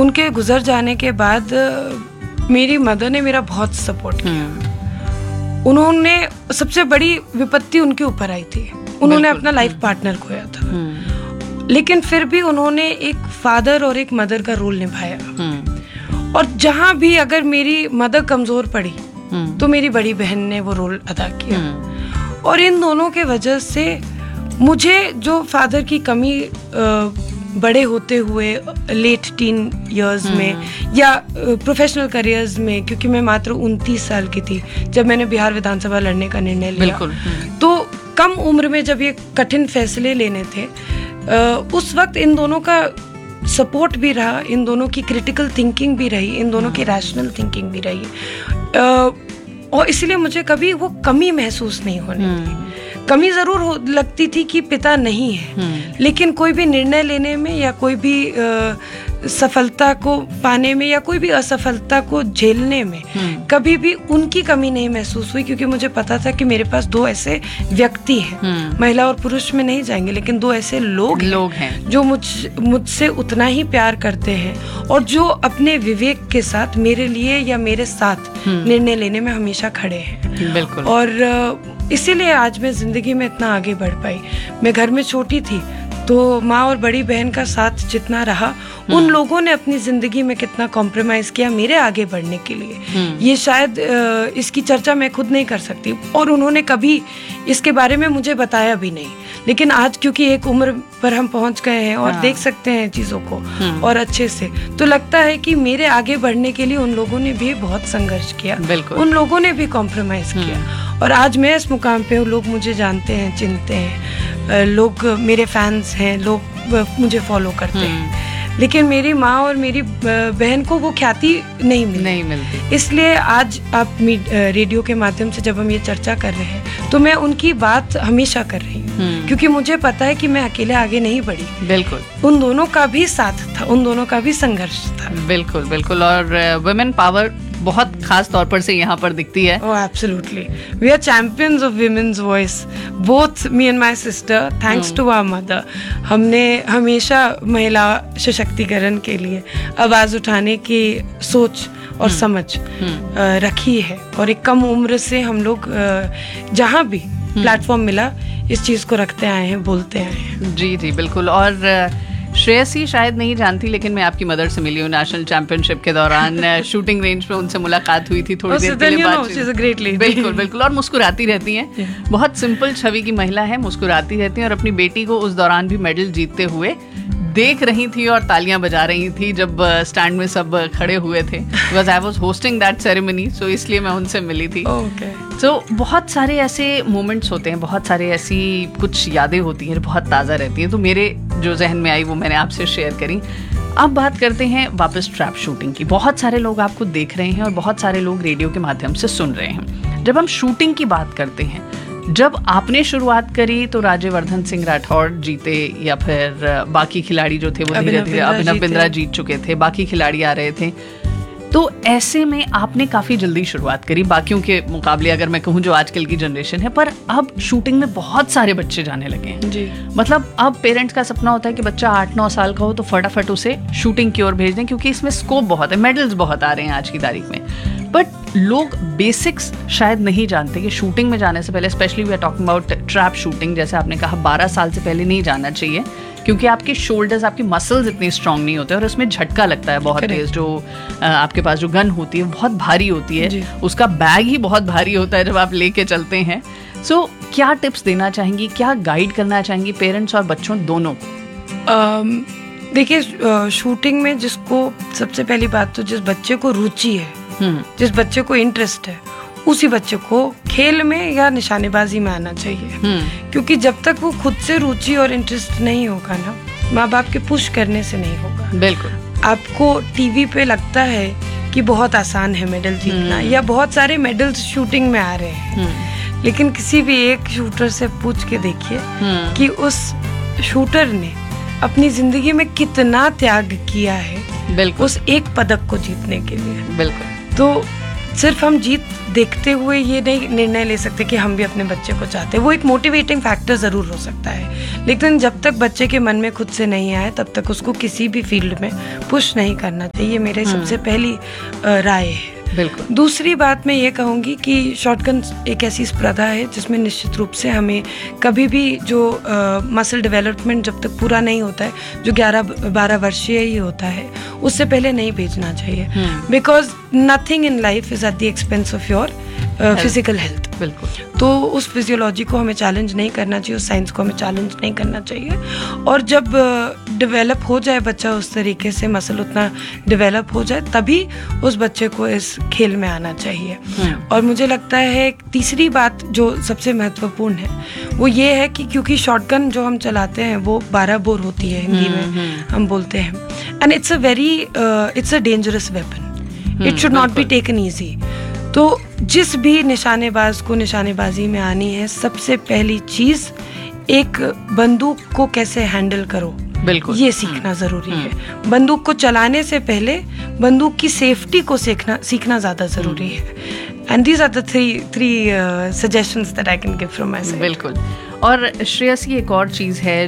उनके गुजर जाने के बाद मेरी मदर ने मेरा बहुत सपोर्ट किया। उन्होंने सबसे बड़ी विपत्ति उनके ऊपर आई थी, उन्होंने अपना लाइफ पार्टनर खोया था, लेकिन फिर भी उन्होंने एक फादर और एक मदर का रोल निभाया। और जहाँ भी अगर मेरी मदर कमजोर पड़ी तो मेरी बड़ी बहन ने वो रोल अदा किया। और इन दोनों के वजह से मुझे जो फादर की कमी बड़े होते हुए लेट टीन इयर्स में या प्रोफेशनल करियर्स में, क्योंकि मैं मात्र 29 साल की थी जब मैंने बिहार विधानसभा लड़ने का निर्णय लिया, तो कम उम्र में जब ये कठिन फैसले लेने थे, उस वक्त इन दोनों का सपोर्ट भी रहा, इन दोनों की क्रिटिकल थिंकिंग भी रही, इन दोनों की रैशनल थिंकिंग भी रही, और इसलिए मुझे कभी वो कमी महसूस नहीं होने दी। कमी जरूर लगती थी कि पिता नहीं है, लेकिन कोई भी निर्णय लेने में या कोई भी सफलता को पाने में या कोई भी असफलता को झेलने में कभी भी उनकी कमी नहीं महसूस हुई, क्योंकि मुझे पता था कि मेरे पास दो ऐसे व्यक्ति हैं, महिला और पुरुष में नहीं जाएंगे, लेकिन दो ऐसे लोग हैं जो मुझसे उतना ही प्यार करते हैं और जो अपने विवेक के साथ मेरे लिए या मेरे साथ निर्णय लेने में हमेशा खड़े हैं। बिल्कुल। और इसीलिए आज मैं जिंदगी में इतना आगे बढ़ पाई। मैं घर में छोटी थी तो माँ और बड़ी बहन का साथ जितना रहा, उन लोगों ने अपनी जिंदगी में कितना कॉम्प्रोमाइज किया मेरे आगे बढ़ने के लिए, ये शायद इसकी चर्चा मैं खुद नहीं कर सकती, और उन्होंने कभी इसके बारे में मुझे बताया भी नहीं। लेकिन आज क्योंकि एक उम्र पर हम पहुंच गए हैं और देख सकते हैं चीजों को और अच्छे से, तो लगता है कि मेरे आगे बढ़ने के लिए उन लोगों ने भी बहुत संघर्ष किया, उन लोगों ने भी कॉम्प्रोमाइज किया, और आज मैं इस मुकाम पे हूँ। लोग मुझे जानते हैं, चिन्हते हैं, लोग मेरे फैंस हैं, लोग मुझे फॉलो करते हैं, लेकिन मेरी माँ और मेरी बहन को वो ख्याति नहीं मिलती। इसलिए आज आप रेडियो के माध्यम से जब हम ये चर्चा कर रहे हैं तो मैं उनकी बात हमेशा कर रही हूँ, क्योंकि मुझे पता है कि मैं अकेले आगे नहीं बढ़ी। बिल्कुल, उन दोनों का भी साथ था, उन दोनों का भी संघर्ष था। बिल्कुल बिल्कुल। और वुमेन पावर बहुत खास तौर पर से यहाँ पर दिखती है। Oh, absolutely. We are champions of women's voice. Both me and my sister, thanks to our mother. हमने हमेशा महिला सशक्तिकरण के लिए आवाज उठाने की सोच और समझ रखी है, और एक कम उम्र से हम लोग जहाँ भी प्लेटफॉर्म मिला इस चीज को रखते आए हैं, बोलते आए हैं। जी जी बिल्कुल। और श्रेयसी शायद नहीं जानती, लेकिन मैं आपकी मदर से मिली हूँ नेशनल चैंपियनशिप के दौरान। शूटिंग रेंज पे उनसे मुलाकात हुई थी, थोड़ी देर के लिए बातचीत। बिल्कुल बिल्कुल। और मुस्कुराती रहती हैं, बहुत सिंपल छवि की महिला है, मुस्कुराती रहती हैं, और अपनी बेटी को उस दौरान भी मेडल जीतते हुए देख रही थी और तालियां बजा रही थी जब स्टैंड में सब खड़े हुए थे, because I was hosting that ceremony, सो इसलिए मैं उनसे मिली थी। तो बहुत सारे ऐसे मोमेंट्स होते हैं, बहुत सारे ऐसी कुछ यादें होती हैं बहुत ताज़ा रहती हैं, तो मेरे जो जहन में आई वो मैंने आपसे शेयर करी। अब बात करते हैं वापस ट्रैप शूटिंग की। बहुत सारे लोग आपको देख रहे हैं और बहुत सारे लोग रेडियो के माध्यम से सुन रहे हैं। जब हम शूटिंग की बात करते हैं, जब आपने शुरुआत करी तो राज्यवर्धन सिंह राठौड़ जीते, या फिर बाकी खिलाड़ी जो थे वो धीरे धीरे, अभिनव बिंद्रा जीत चुके थे, बाकी खिलाड़ी आ रहे थे, तो ऐसे में आपने काफी जल्दी शुरुआत करी बाकियों के मुकाबले, अगर मैं कहूँ जो आजकल की जनरेशन है। पर अब शूटिंग में बहुत सारे बच्चे जाने लगे हैं जी। मतलब अब पेरेंट्स का सपना होता है कि बच्चा 8-9 साल का हो तो फटाफट उसे शूटिंग की ओर भेज दें, क्योंकि इसमें स्कोप बहुत है, मेडल्स बहुत आ रहे हैं आज की तारीख में। बट लोग बेसिक्स शायद नहीं जानते कि शूटिंग में जाने से पहले, specially we are talking about trap shooting, जैसे आपने कहा 12 साल से पहले नहीं जाना चाहिए, क्योंकि आपके शोल्डर्स, आपकी मसल्स इतनी स्ट्रांग नहीं होते और उसमें झटका लगता है बहुत तेज। जो आपके पास जो गन होती है बहुत भारी होती है, उसका बैग ही बहुत भारी होता है जब आप लेके चलते हैं। सो क्या टिप्स देना चाहेंगी, क्या गाइड करना चाहेंगी पेरेंट्स और बच्चों दोनों को? देखिए, शूटिंग में जिसको, सबसे पहली बात तो जिस बच्चे को रुचि है, जिस बच्चे को इंटरेस्ट है, उसी बच्चे को खेल में या निशानेबाजी में आना चाहिए, क्योंकि जब तक वो खुद से रुचि और इंटरेस्ट नहीं होगा ना, माँ बाप के पुश करने से नहीं होगा। बिल्कुल। आपको टीवी पे लगता है कि बहुत आसान है मेडल जीतना, या बहुत सारे मेडल्स शूटिंग में आ रहे हैं, लेकिन किसी भी एक शूटर से पूछ के देखिए कि उस शूटर ने अपनी जिंदगी में कितना त्याग किया है उस एक पदक को जीतने के लिए। बिल्कुल। तो सिर्फ हम जीत देखते हुए ये नहीं निर्णय ले सकते कि हम भी अपने बच्चे को चाहते हैं। वो एक मोटिवेटिंग फैक्टर ज़रूर हो सकता है, लेकिन जब तक बच्चे के मन में खुद से नहीं आए तब तक उसको किसी भी फील्ड में पुश नहीं करना चाहिए, मेरे सबसे पहली राय है। बिल्कुल। दूसरी बात मैं ये कहूँगी कि शॉटगन एक ऐसी स्पर्धा है जिसमें निश्चित रूप से हमें कभी भी जो मसल डेवलपमेंट जब तक पूरा नहीं होता है, जो 11-12 वर्षीय ही होता है, उससे पहले नहीं भेजना चाहिए, because nothing in life is at the expense of your physical health. बिल्कुल। तो उस फिजियोलॉजी को हमें चैलेंज नहीं करना चाहिए, उस साइंस को हमें चैलेंज नहीं करना चाहिए। और जब डेवलप हो जाए बच्चा उस तरीके से, मसल उतना डेवलप हो जाए, तभी उस बच्चे को इस खेल में आना चाहिए। और मुझे लगता है तीसरी बात जो सबसे महत्वपूर्ण है वो ये है कि क्योंकि शॉटगन जो हम चलाते हैं वो 12 बोर होती है, हिंदी में हम बोलते हैं, and it's a dangerous weapon, it should not be taken easy. तो जिस भी निशानेबाज को निशानेबाजी में आनी है, सबसे पहली चीज एक बंदूक को कैसे हैंडल करो, बिल्कुल, ये सीखना जरूरी है। बंदूक को चलाने से पहले बंदूक की सेफ्टी को सीखना ज्यादा जरूरी है। And these are the three suggestions that I can give from my side. बिल्कुल। और श्रेयसी, एक और चीज है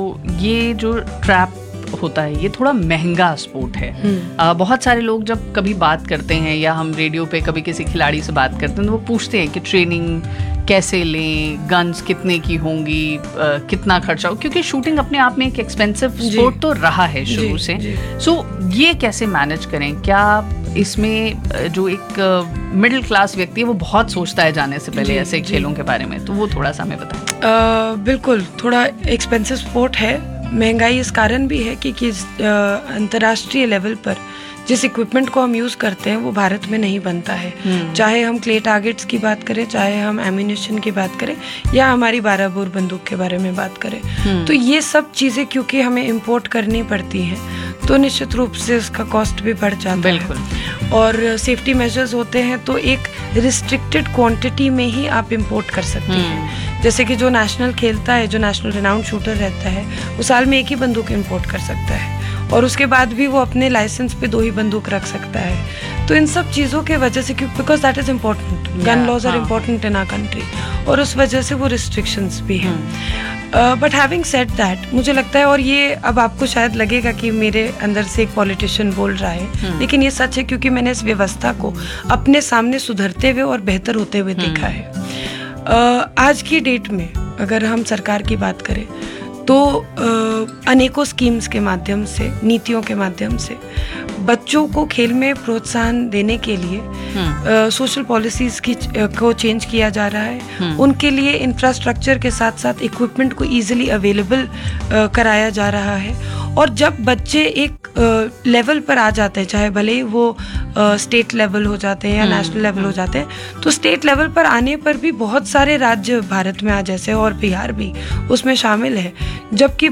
ये जो ट्रैप होता है, ये थोड़ा महंगा स्पोर्ट है। बहुत सारे लोग जब कभी बात करते हैं या हम रेडियो पे कभी किसी खिलाड़ी से बात करते हैं तो वो पूछते हैं कि ट्रेनिंग कैसे लें, गन्स कितने की होंगी, कितना खर्चा हो, क्योंकि शूटिंग अपने आप में एक एक्सपेंसिव स्पोर्ट तो रहा है शुरू से। सो ये कैसे मैनेज करें? क्या इसमें जो एक मिडिल क्लास व्यक्ति है वो बहुत सोचता है जाने से पहले ऐसे खेलों के बारे में, तो वो थोड़ा सा हमें बताएं। बिल्कुल, थोड़ा एक्सपेंसिव स्पोर्ट है। महंगाई इस कारण भी है कि अंतर्राष्ट्रीय लेवल पर जिस इक्विपमेंट को हम यूज़ करते हैं वो भारत में नहीं बनता है। चाहे हम क्ले टारगेट्स की बात करें, चाहे हम एम्यूनिशन की बात करें, या हमारी 12 बोर बंदूक के बारे में बात करें, तो ये सब चीज़ें क्योंकि हमें इंपोर्ट करनी पड़ती हैं तो निश्चित रूप से उसका कॉस्ट भी बढ़ जाता है। और सेफ्टी मेजर्स होते हैं तो एक रिस्ट्रिक्टेड क्वांटिटी में ही आप इंपोर्ट कर सकते हैं। जैसे कि जो नेशनल खेलता है, जो नेशनल रिनाउंड शूटर रहता है, वो साल में एक ही बंदूक इंपोर्ट कर सकता है और उसके बाद भी वो अपने लाइसेंस पे 2 ही बंदूक रख सकता है। तो इन सब चीज़ों के वजह से, because that is important, gun laws are important in our country, और उस वजह से वो रिस्ट्रिक्शंस भी हैं। बट हैविंग सेड दैट, मुझे लगता है, और ये अब आपको शायद लगेगा कि मेरे अंदर से एक पॉलिटिशियन बोल रहा है, लेकिन ये सच है क्योंकि मैंने इस व्यवस्था को अपने सामने सुधरते हुए और बेहतर होते हुए देखा है। आज की डेट में अगर हम सरकार की बात करें तो अनेकों स्कीम्स के माध्यम से, नीतियों के माध्यम से बच्चों को खेल में प्रोत्साहन देने के लिए सोशल पॉलिसीज को चेंज किया जा रहा है। उनके लिए इंफ्रास्ट्रक्चर के साथ साथ इक्विपमेंट को इजीली अवेलेबल कराया जा रहा है। और जब बच्चे एक लेवल पर आ जाते हैं, चाहे भले ही वो स्टेट लेवल हो जाते हैं या नेशनल लेवल हो जाते हैं, तो स्टेट लेवल पर आने पर भी बहुत सारे राज्य भारत में आज जैसे, और बिहार भी उसमें शामिल है, जबकि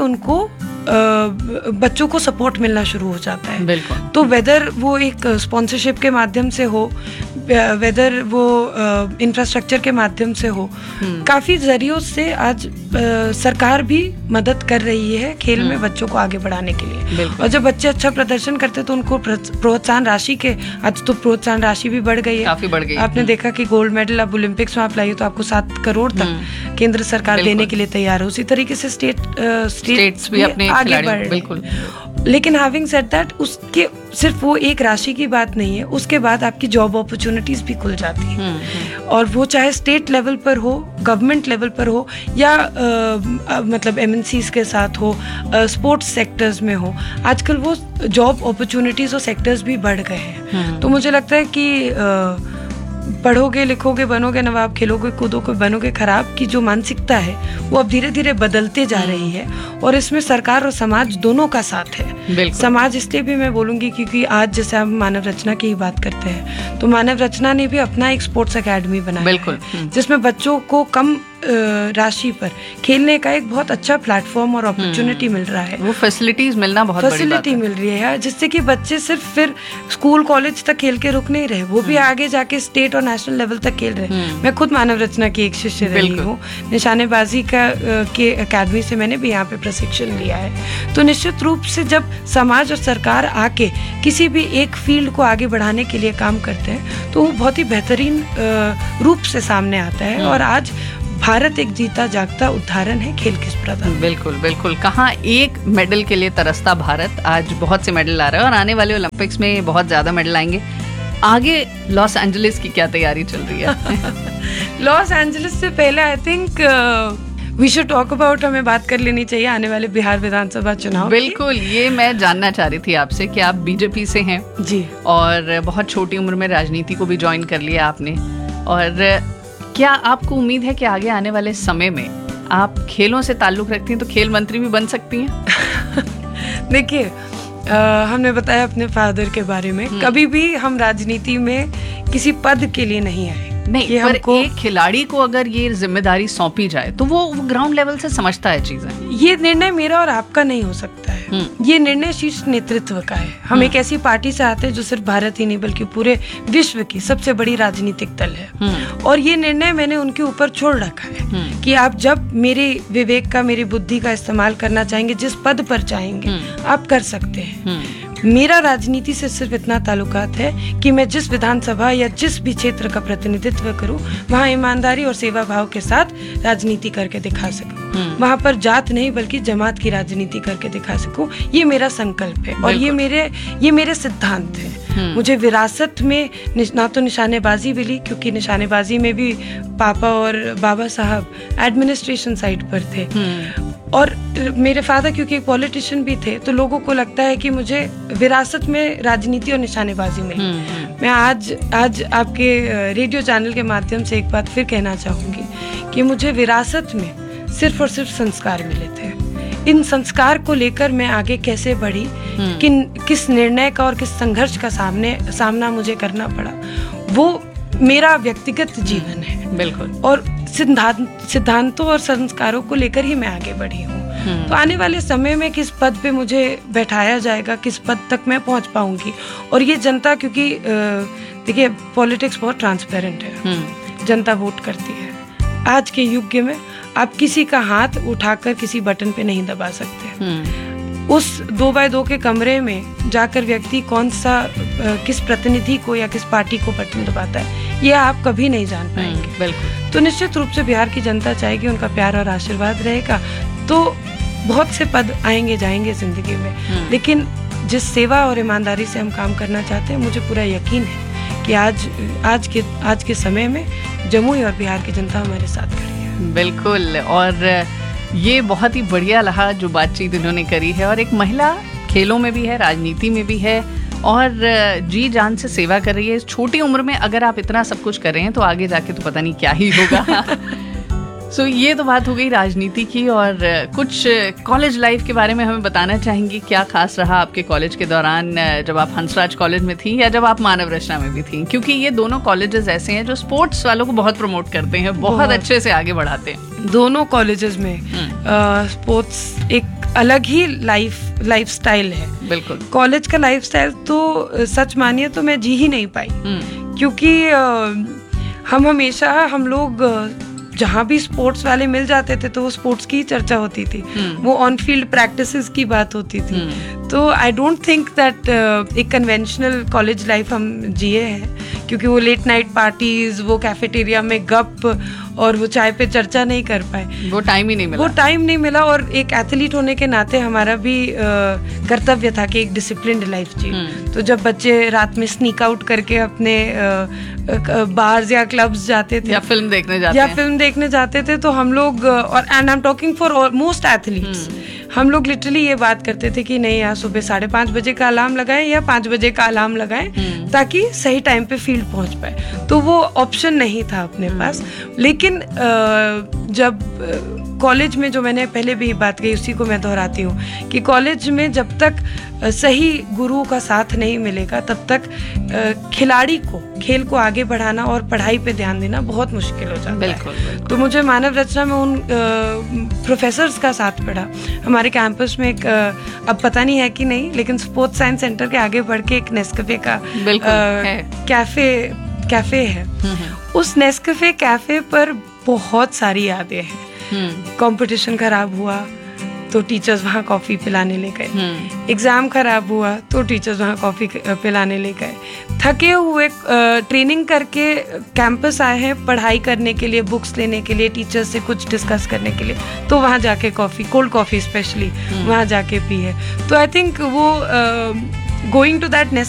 बच्चों को सपोर्ट मिलना शुरू हो जाता है। तो वेदर वो एक स्पॉन्सरशिप के माध्यम से हो, वेदर वो इंफ्रास्ट्रक्चर के माध्यम से हो, काफ़ी जरियों से आज सरकार भी मदद कर रही है खेल में बच्चों को आगे बढ़ाने के लिए। और जब बच्चे अच्छा प्रदर्शन करते तो उनको प्रोत्साहन राशि के, आज तो प्रोत्साहन राशि भी बढ़ गई है, काफी बढ़ गई। आपने देखा कि गोल्ड मेडल अब ओलंपिक्स में आप लाइए तो आपको 7 करोड़ तक केंद्र सरकार देने के लिए तैयार है। उसी तरीके से स्टेट्स भी अपने आगे बढ़ बिल्कुल। लेकिन हैविंग सेड दैट, उसके सिर्फ वो एक राशि की बात नहीं है, उसके बाद आपकी जॉब अपॉर्चुनिटीज भी खुल जाती हैं। और वो चाहे स्टेट लेवल पर हो, गवर्नमेंट लेवल पर हो, या मतलब MNCs के साथ हो, स्पोर्ट्स सेक्टर्स में हो, आजकल वो जॉब अपॉर्चुनिटीज और सेक्टर्स भी बढ़ गए हैं। तो मुझे लगता है कि पढ़ोगे, लिखोगे, बनोगे नवाब, खेलोगे, कूदोगे, बनोगे खराब की जो मानसिकता है वो अब धीरे धीरे बदलते जा रही है। और इसमें सरकार और समाज दोनों का साथ है। समाज इसलिए भी मैं बोलूंगी क्योंकि आज जैसे हम मानव रचना की ही बात करते हैं, तो मानव रचना ने भी अपना एक स्पोर्ट्स एकेडमी बनाया है, जिसमें बच्चों को कम राशि पर खेलने का एक बहुत अच्छा प्लेटफॉर्म और अपॉर्चुनिटी मिल रहा है। वो फैसिलिटीज मिलना बहुत बड़ी बात है। फैसिलिटी मिल रही है जिससे कि बच्चे सिर्फ फिर स्कूल कॉलेज तक खेल के रुक नहीं रहे, वो भी आगे जाके स्टेट और नेशनल लेवल तक खेल रहे। मैं खुद मानव रचना की एक शिष्य रही हूँ, निशानेबाजी के अकेडमी से मैंने भी यहाँ पे प्रशिक्षण लिया है। तो निश्चित रूप से जब समाज और सरकार आके किसी भी एक फील्ड को आगे बढ़ाने के लिए काम करते हैं तो वो बहुत ही बेहतरीन रूप से सामने आता है। और आज भारत एक जीता जागता उदाहरण है खेल किस प्रधान। बिल्कुल बिल्कुल। कहाँ एक मेडल के लिए तरसता भारत, आज बहुत से मेडल आ रहे हैं और आने वाले ओलंपिक्स में बहुत ज्यादा मेडल आएंगे। आगे लॉस एंजलिस की क्या तैयारी चल रही है? लॉस एंजलिस से पहले I think we should talk about, हमें बात कर लेनी चाहिए आने वाले बिहार विधानसभा चुनाव। बिल्कुल, ये मैं जानना चाह रही थी आपसे कि आप बीजेपी से हैं जी, और बहुत छोटी उम्र में राजनीति को भी ज्वाइन कर लिया आपने, और क्या आपको उम्मीद है कि आगे आने वाले समय में आप खेलों से ताल्लुक रखती हैं तो खेल मंत्री भी बन सकती हैं? देखिए, हमने बताया अपने फादर के बारे में, कभी भी हम राजनीति में किसी पद के लिए नहीं आए। नहीं, पर एक खिलाड़ी को अगर ये जिम्मेदारी सौंपी जाए तो वो ग्राउंड लेवल से समझता है चीजें। ये निर्णय मेरा और आपका नहीं हो सकता है, ये निर्णय शीर्ष नेतृत्व का है। हम एक ऐसी पार्टी से आते हैं जो सिर्फ भारत ही नहीं बल्कि पूरे विश्व की सबसे बड़ी राजनीतिक दल है, और ये निर्णय मैंने उनके ऊपर छोड़ रखा है कि आप जब मेरे विवेक का, मेरी बुद्धि का इस्तेमाल करना चाहेंगे, जिस पद पर चाहेंगे आप कर सकते हैं। मेरा राजनीति से सिर्फ इतना ताल्लुकात है कि मैं जिस विधानसभा या जिस भी क्षेत्र का प्रतिनिधित्व करूं वहां ईमानदारी और सेवा भाव के साथ राजनीति करके दिखा सकूं, वहां पर जात नहीं बल्कि जमात की राजनीति करके दिखा सकूं। ये मेरा संकल्प है और ये मेरे सिद्धांत है। मुझे विरासत में ना तो निशानेबाजी मिली, क्योंकि निशानेबाजी में भी पापा और बाबा साहब एडमिनिस्ट्रेशन साइड पर थे, और मेरे फादर क्योंकि एक पॉलिटिशियन भी थे, तो लोगों को लगता है कि मुझे विरासत में राजनीति और निशानेबाजी मिली। मैं आज आपके रेडियो चैनल के माध्यम से एक बात फिर कहना चाहूंगी कि मुझे विरासत में सिर्फ और सिर्फ संस्कार मिले थे। इन संस्कार को लेकर मैं आगे कैसे बढ़ी, किस निर्णय का और किस संघर्ष का सामना मुझे करना पड़ा, वो मेरा व्यक्तिगत जीवन है। बिल्कुल। और सिद्धांतों और संस्कारों को लेकर ही मैं आगे बढ़ी हूँ। तो आने वाले समय में किस पद पे मुझे बैठाया जाएगा, किस पद तक मैं पहुँच पाऊंगी, और ये जनता, क्योंकि देखिए पॉलिटिक्स बहुत ट्रांसपेरेंट है, जनता वोट करती है। आज के युग में आप किसी का हाथ उठाकर किसी बटन पे नहीं दबा सकते। उस 2x2 के कमरे में जाकर व्यक्ति कौन सा किस प्रतिनिधि को या किस पार्टी को बटन दबाता है, ये आप कभी नहीं जान पाएंगे। बिल्कुल। तो निश्चित रूप से बिहार की जनता चाहेगी, उनका प्यार और आशीर्वाद रहेगा तो बहुत से पद आएंगे जाएंगे जिंदगी में, लेकिन जिस सेवा और ईमानदारी से हम काम करना चाहते हैं, मुझे पूरा यकीन है कि आज के समय में जमुई और बिहार की जनता हमारे साथ खड़ी है। बिल्कुल, और ये बहुत ही बढ़िया रहा जो बातचीत इन्होंने करी है, और एक महिला खेलों में भी है, राजनीति में भी है, और जी जान से सेवा कर रही है। इस छोटी उम्र में अगर आप इतना सब कुछ कर रहे हैं तो आगे जाके तो पता नहीं क्या ही होगा। सो ये तो बात हो गई राजनीति की, और कुछ कॉलेज लाइफ के बारे में हमें बताना चाहेंगी? क्या खास रहा आपके कॉलेज के दौरान, जब आप हंसराज कॉलेज में थी या जब आप मानव रचना में भी थी? क्योंकि ये दोनों कॉलेजेस ऐसे हैं जो स्पोर्ट्स वालों को बहुत प्रमोट करते हैं, बहुत अच्छे से आगे बढ़ाते हैं। दोनों कॉलेजेस में स्पोर्ट्स एक अलग ही लाइफ स्टाइल है। बिल्कुल। कॉलेज का लाइफ स्टाइल तो सच मानिए तो मैं जी ही नहीं पाई, क्योंकि हम लोग जहाँ भी स्पोर्ट्स वाले मिल जाते थे तो वो स्पोर्ट्स की चर्चा होती थी, वो ऑन फील्ड प्रैक्टिसेस की बात होती थी। तो आई डोंट थिंक दैट एक कन्वेंशनल कॉलेज लाइफ हम जिए हैं, क्योंकि वो लेट नाइट पार्टीज, वो कैफेटेरिया में गप और वो चाय पे चर्चा नहीं कर पाए, वो टाइम ही नहीं मिला। और एक एथलीट होने के नाते हमारा भी कर्तव्य था कि एक डिसिप्लिन्ड लाइफ जिए। तो जब बच्चे रात में स्नीक आउट करके अपने बार्स या क्लब्स जाते थे या फिल्म देखने जाते थे तो हम लोग, और and I am talking for most athletes, हम लोग लिटरली ये बात करते थे कि नहीं यार, सुबह 5:30 बजे का अलार्म लगाएं या 5 बजे का अलार्म लगाएं ताकि सही टाइम पे फील्ड पहुंच पाए। तो वो ऑप्शन नहीं था अपने पास। लेकिन जब कॉलेज में जो मैंने पहले भी बात कही उसी को मैं दोहराती हूँ कि कॉलेज में जब तक सही गुरु का साथ नहीं मिलेगा तब तक खिलाड़ी को खेल को आगे बढ़ाना और पढ़ाई पे ध्यान देना बहुत मुश्किल हो जाता है। तो मुझे मानव रचना में उन प्रोफेसर्स का साथ पड़ा। हमारे कैंपस में एक अब पता नहीं है कि नहीं, लेकिन स्पोर्ट्स साइंस सेंटर के आगे बढ़ के एक नेस्कैफे का कैफे है। उस नेस्कैफे कैफे पर बहुत सारी यादें हैं। कंपटीशन खराब हुआ तो टीचर्स वहाँ कॉफ़ी पिलाने ले गए, एग्ज़ाम खराब हुआ तो टीचर्स वहाँ कॉफ़ी पिलाने ले गए, थके हुए ट्रेनिंग करके कैंपस आए हैं पढ़ाई करने के लिए, बुक्स लेने के लिए, टीचर्स से कुछ डिस्कस करने के लिए, तो वहाँ जाके कॉफ़ी, कोल्ड कॉफ़ी स्पेशली वहाँ जाके पी है। तो आई थिंक वो गोइंग टू दैट